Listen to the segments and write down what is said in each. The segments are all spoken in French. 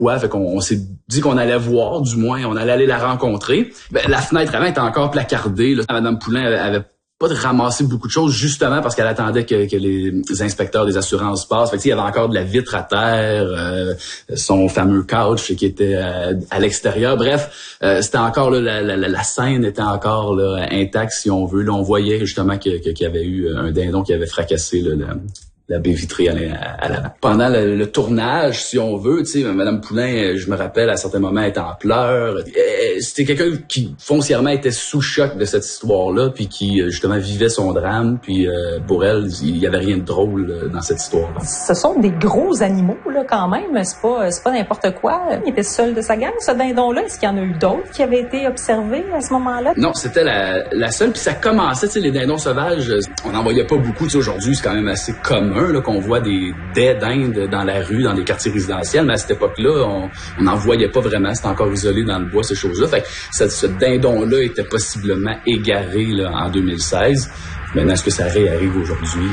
Ouais, fait qu'on s'est dit qu'on allait voir, du moins, on allait aller la rencontrer. Ben, la fenêtre avant était encore placardée. Là. Madame Poulin avait pas de ramasser beaucoup de choses, justement parce qu'elle attendait que les inspecteurs des assurances passent. Fait que, il y avait encore de la vitre à terre, son fameux couch qui était à l'extérieur. Bref, c'était encore là, la scène était encore là, intacte, si on veut. Là, on voyait justement qu'il y avait eu un dindon qui avait fracassé là, la baie vitrée à l'avant. Pendant le tournage, si on veut, tu sais, Madame Poulin, je me rappelle, à certains moments, était en pleurs. C'était quelqu'un qui, foncièrement, était sous choc de cette histoire-là, puis qui, justement, vivait son drame, puis pour elle, il y avait rien de drôle dans cette histoire-là. Ce sont des gros animaux, là, quand même. C'est pas n'importe quoi. Il était seul de sa gang, ce dindon-là. Est-ce qu'il y en a eu d'autres qui avaient été observés à ce moment-là? Non, c'était la seule, puis ça commençait, tu sais, les dindons sauvages, on n'en voyait pas beaucoup, tu sais, aujourd'hui, c'est quand même assez commun. Là, qu'on voit des dais d'Inde dans la rue, dans des quartiers résidentiels, mais à cette époque-là, on n'en voyait pas vraiment, c'était encore isolé dans le bois, ces choses-là. Fait que ce dindon-là était possiblement égaré là, en 2016. Maintenant, est-ce que ça réarrive aujourd'hui?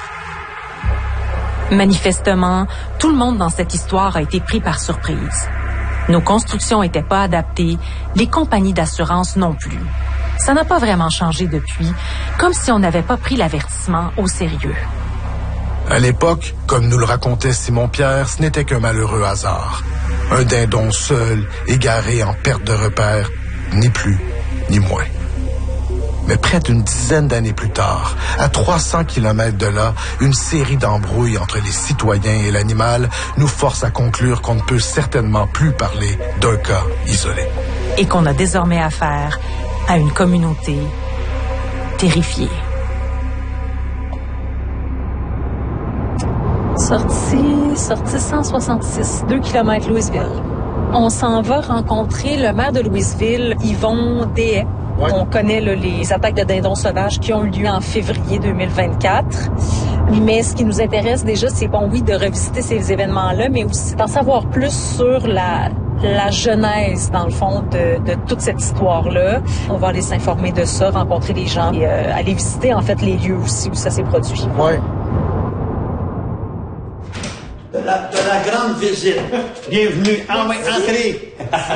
Manifestement, tout le monde dans cette histoire a été pris par surprise. Nos constructions n'étaient pas adaptées, les compagnies d'assurance non plus. Ça n'a pas vraiment changé depuis, comme si on n'avait pas pris l'avertissement au sérieux. À l'époque, comme nous le racontait Simon-Pierre, ce n'était qu'un malheureux hasard. Un dindon seul, égaré en perte de repère, ni plus, ni moins. Mais près d'une dizaine d'années plus tard, à 300 kilomètres de là, une série d'embrouilles entre les citoyens et l'animal nous force à conclure qu'on ne peut certainement plus parler d'un cas isolé. Et qu'on a désormais affaire à une communauté terrifiée. Sortie 166, 2 km Louisville. On s'en va rencontrer le maire de Louisville, Yvon Deshaies. Ouais. On connaît là, les attaques de dindons sauvages qui ont eu lieu en février 2024. Mais ce qui nous intéresse déjà, c'est oui, de revisiter ces événements-là, mais aussi d'en savoir plus sur la genèse, dans le fond, de toute cette histoire-là. On va aller s'informer de ça, rencontrer les gens et aller visiter, en fait, les lieux aussi où ça s'est produit. Ouais. De la grande visite. Bienvenue. Entrez.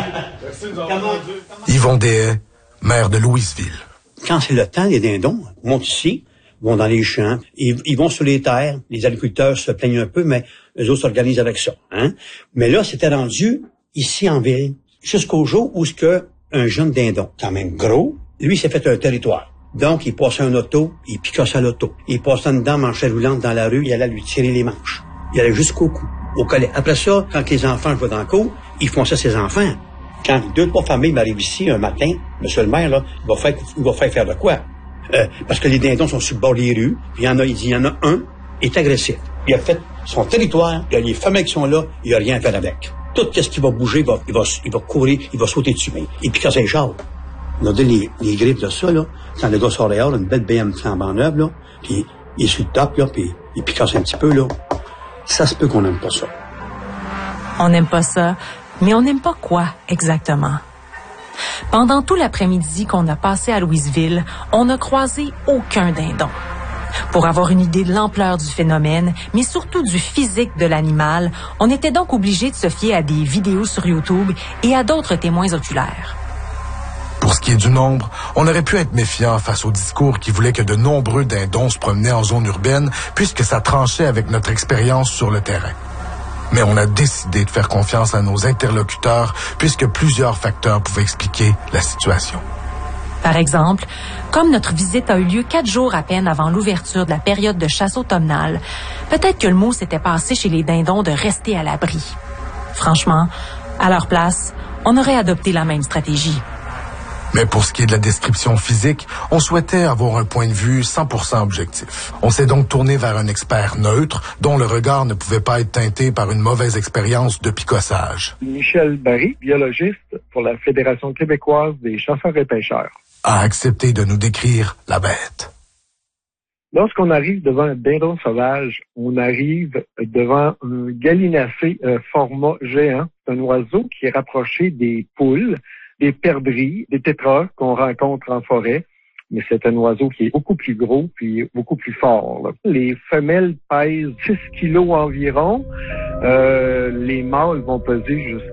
Yvon Deshaies, maire de Louisville. Quand c'est le temps, les dindons montent ici, vont dans les champs, ils vont sur les terres. Les agriculteurs se plaignent un peu, mais eux autres s'organisent avec ça. Hein? Mais là, c'était rendu ici en ville, jusqu'au jour où un jeune dindon, quand même gros, lui s'est fait un territoire. Donc, il passait un auto, il picassait l'auto. Il passait dedans, manchette roulante dans la rue, il allait lui tirer les manches. Il allait jusqu'au cou, au collet. Après ça, quand les enfants jouaient dans le cour, ils font ça ses enfants. Quand 2-3 familles m'arrivent ici un matin, monsieur le maire, là, il va faire de quoi? Parce que les dindons sont sur le bord des rues, puis il y en a un, est agressif. Il a fait son territoire, il y a les femelles qui sont là, il n'y a rien à faire avec. Tout ce qui va bouger, il va courir, il va sauter dessus. Et puis quand c'est char, on a dit les grippes de ça, là, quand le gars sort dehors, une belle BM flambant neuve, là, puis il est sur le top, là, puis il picasse un petit peu, là. Ça se peut qu'on n'aime pas ça. On n'aime pas ça, mais on n'aime pas quoi exactement? Pendant tout l'après-midi qu'on a passé à Louisville, on n'a croisé aucun dindon. Pour avoir une idée de l'ampleur du phénomène, mais surtout du physique de l'animal, on était donc obligé de se fier à des vidéos sur YouTube et à d'autres témoins oculaires. Pour ce qui est du nombre, on aurait pu être méfiant face au discours qui voulait que de nombreux dindons se promenaient en zone urbaine, puisque ça tranchait avec notre expérience sur le terrain. Mais on a décidé de faire confiance à nos interlocuteurs, puisque plusieurs facteurs pouvaient expliquer la situation. Par exemple, comme notre visite a eu lieu 4 jours à peine avant l'ouverture de la période de chasse automnale, peut-être que le mot s'était passé chez les dindons de rester à l'abri. Franchement, à leur place, on aurait adopté la même stratégie. Mais pour ce qui est de la description physique, on souhaitait avoir un point de vue 100% objectif. On s'est donc tourné vers un expert neutre, dont le regard ne pouvait pas être teinté par une mauvaise expérience de picossage. Michel Barry, biologiste pour la Fédération québécoise des chasseurs et pêcheurs, a accepté de nous décrire la bête. Lorsqu'on arrive devant un dindon sauvage, on arrive devant un gallinacé format géant. C'est un oiseau qui est rapproché des poules, des perdrix, des tétras qu'on rencontre en forêt, mais c'est un oiseau qui est beaucoup plus gros puis beaucoup plus fort. Là. Les femelles pèsent 6 kilos environ. Les mâles vont peser jusqu'à